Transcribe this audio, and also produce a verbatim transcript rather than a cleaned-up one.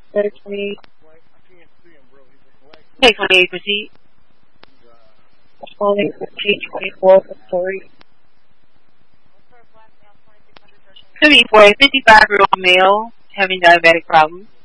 Letter twenty-eight. Okay, twenty-eight, proceed. Calling fourteen twenty-four for story. To be for a fifty-five-year-old male having diabetic problems.